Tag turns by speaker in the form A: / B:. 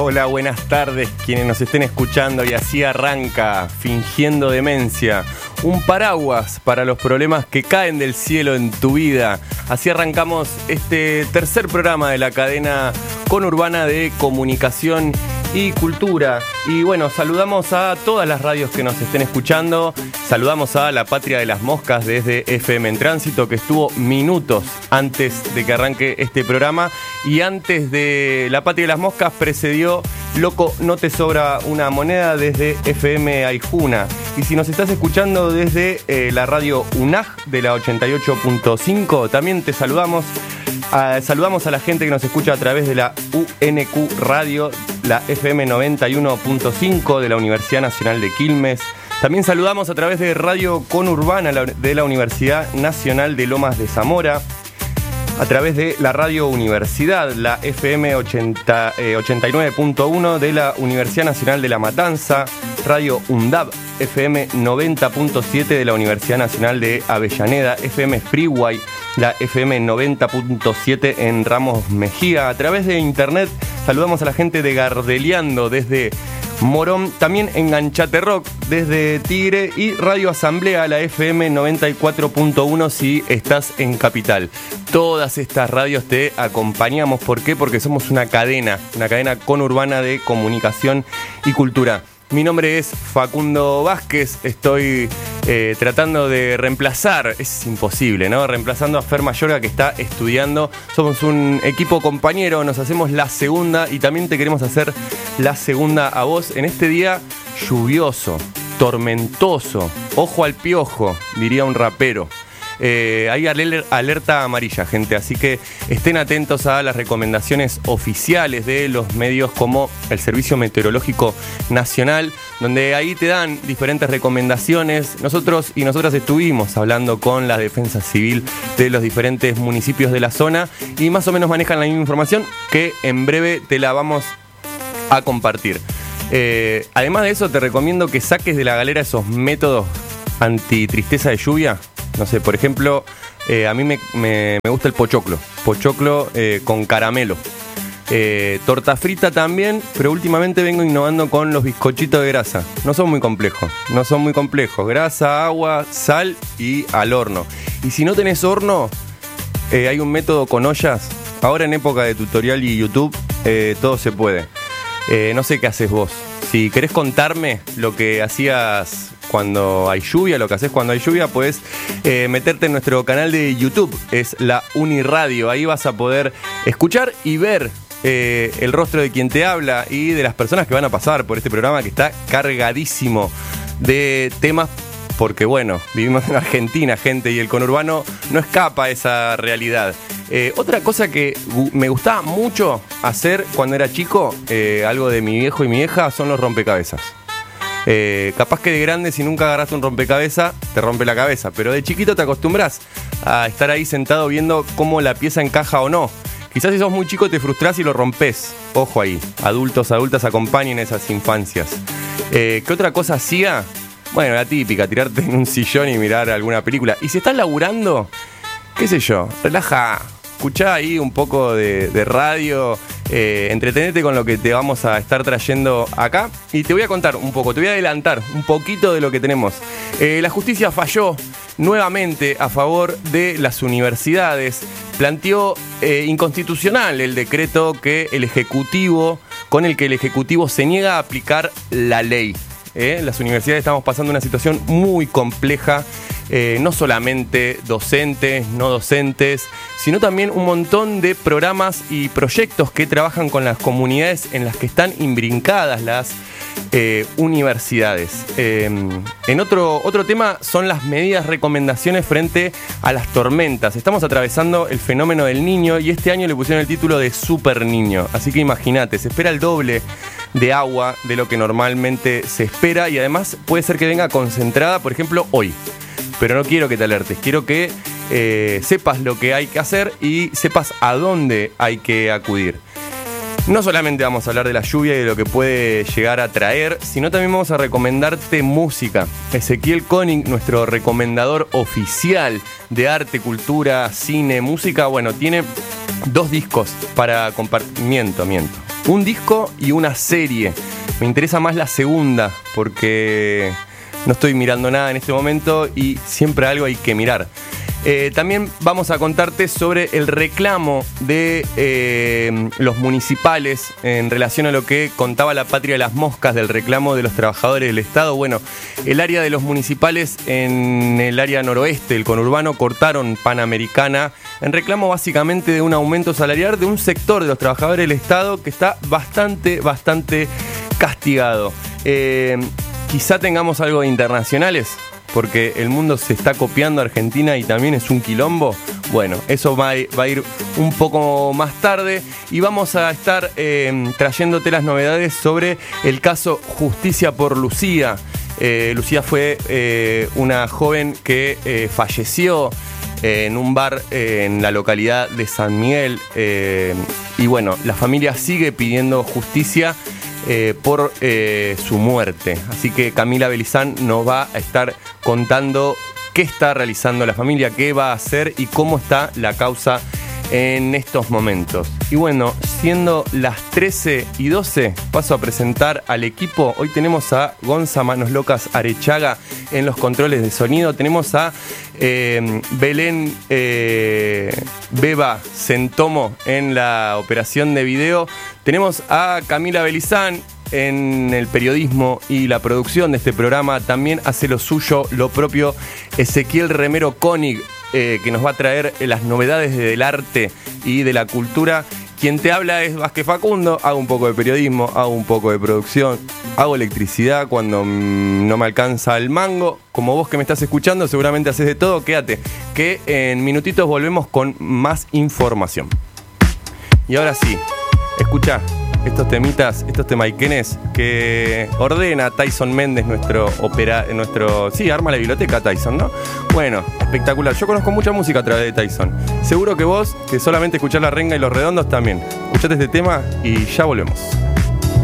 A: Hola, buenas tardes quienes nos estén escuchando. Y así arranca Fingiendo Demencia, un paraguas para los problemas que caen del cielo en tu vida. Así arrancamos este tercer programa de la cadena conurbana de comunicación y cultura. Y bueno, saludamos a todas las radios que nos estén escuchando. Saludamos a La Patria de las Moscas desde FM en Tránsito, que estuvo minutos antes de que arranque este programa. Y antes de La Patria de las Moscas precedió Loco, no te sobra una moneda desde FM Aijuna. Y si nos estás escuchando desde la radio UNAG de la 88.5, también te saludamos. Saludamos a la gente que nos escucha a través de la UNQ Radio, la FM 91.5 de la Universidad Nacional de Quilmes. También saludamos a través de Radio Conurbana de la Universidad Nacional de Lomas de Zamora, a través de la Radio Universidad, la FM 89.1 de la Universidad Nacional de La Matanza, Radio UNDAB, FM 90.7 de la Universidad Nacional de Avellaneda, FM Freeway, la FM 90.7 en Ramos Mejía. A través de internet saludamos a la gente de Gardeliando desde Morón, también Enganchate Rock desde Tigre y Radio Asamblea, la FM 94.1 si estás en Capital. Todas estas radios te acompañamos. ¿Por qué? Porque somos una cadena conurbana de comunicación y cultura. Mi nombre es Facundo Vázquez, estoy tratando de reemplazar, es imposible, ¿no? Reemplazando a Fer Mayorga, que está estudiando. Somos un equipo compañero, nos hacemos la segunda y también te queremos hacer la segunda a vos en este día lluvioso, tormentoso, ojo al piojo, diría un rapero. Hay alerta amarilla, gente, así que estén atentos a las recomendaciones oficiales de los medios como el Servicio Meteorológico Nacional, donde ahí te dan diferentes recomendaciones. Nosotros y nosotras estuvimos hablando con la Defensa Civil de los diferentes municipios de la zona y más o menos manejan la misma información que en breve te la vamos a compartir. Además de eso, te recomiendo que saques de la galera esos métodos anti-tristeza de lluvia. No sé, por ejemplo, a mí me gusta el pochoclo con caramelo. Torta frita también, pero últimamente vengo innovando con los bizcochitos de grasa. No son muy complejos. Grasa, agua, sal y al horno. Y si no tenés horno, hay un método con ollas. Ahora en época de tutorial y YouTube, todo se puede. No sé qué haces vos. Si querés contarme lo que hacías cuando hay lluvia, lo que haces cuando hay lluvia, puedes meterte en nuestro canal de YouTube, es la Uniradio. Ahí vas a poder escuchar y ver el rostro de quien te habla y de las personas que van a pasar por este programa, que está cargadísimo de temas, porque bueno, vivimos en Argentina, gente, y el conurbano no escapa a esa realidad. Otra cosa que me gustaba mucho hacer cuando era chico, algo de mi viejo y mi vieja, son los rompecabezas. Capaz que de grande, si nunca agarraste un rompecabezas, te rompe la cabeza, pero de chiquito te acostumbras a estar ahí sentado viendo cómo la pieza encaja o no. Quizás si sos muy chico te frustrás y lo rompes. Ojo ahí, adultos, adultas, acompañen esas infancias. ¿Qué otra cosa hacía? Bueno, la típica, tirarte en un sillón y mirar alguna película. Y si estás laburando, qué sé yo, relaja, escuchá ahí un poco de radio, entretenete con lo que te vamos a estar trayendo acá. Y te voy a contar un poco, te voy a adelantar un poquito de lo que tenemos. La justicia falló nuevamente a favor de las universidades. Planteó inconstitucional el decreto con el que el Ejecutivo se niega a aplicar la ley. Las universidades estamos pasando una situación muy compleja, no solamente docentes, no docentes, sino también un montón de programas y proyectos que trabajan con las comunidades en las que están imbrincadas las universidades. En otro tema son las medidas, recomendaciones frente a las tormentas. Estamos atravesando el fenómeno del Niño y este año le pusieron el título de Super Niño. Así que imagínate, se espera el doble de agua de lo que normalmente se espera y además puede ser que venga concentrada, por ejemplo, hoy. Pero no quiero que te alertes, quiero que sepas lo que hay que hacer y sepas a dónde hay que acudir. No solamente vamos a hablar de la lluvia y de lo que puede llegar a traer, sino también vamos a recomendarte música. Ezequiel Koenig, nuestro recomendador oficial de arte, cultura, cine, música, bueno, tiene 2 discos para compartir. Miento. un disco y una serie. Me interesa más la segunda porque no estoy mirando nada en este momento y siempre algo hay que mirar. También vamos a contarte sobre el reclamo de los municipales en relación a lo que contaba la Patria de las Moscas del reclamo de los trabajadores del Estado. Bueno, el área de los municipales en el área noroeste, el conurbano, cortaron Panamericana en reclamo básicamente de un aumento salarial de un sector de los trabajadores del Estado que está bastante castigado. Quizá tengamos algo de internacionales, porque el mundo se está copiando a Argentina y también es un quilombo. Bueno, eso va a ir un poco más tarde y vamos a estar trayéndote las novedades sobre el caso Justicia por Lucía. Lucía fue una joven que falleció en un bar en la localidad de San Miguel y bueno, la familia sigue pidiendo justicia por su muerte. Así que Camila Belizán nos va a estar contando qué está realizando la familia, qué va a hacer y cómo está la causa en estos momentos. Y bueno, siendo las 13:12, paso a presentar al equipo. Hoy tenemos a Gonza Manos Locas Arechaga en los controles de sonido. Tenemos a Belén Beba Centomo en la operación de video. Tenemos a Camila Belizán en el periodismo y la producción de este programa. También hace lo suyo, lo propio, Ezequiel Remero Koenig, que nos va a traer las novedades del arte y de la cultura. Quien te habla es Vázquez Facundo. Hago un poco de periodismo, hago un poco de producción, hago electricidad cuando no me alcanza el mango. Como vos que me estás escuchando, seguramente haces de todo. Quédate, que en minutitos volvemos con más información. Y ahora sí, escucha estos temitas, estos temaiquenes que ordena Tyson Méndez, arma la biblioteca Tyson, ¿no? Bueno, espectacular. Yo conozco mucha música a través de Tyson. Seguro que vos, que solamente escuchás La Renga y Los Redondos, también. Escuchate este tema y ya volvemos.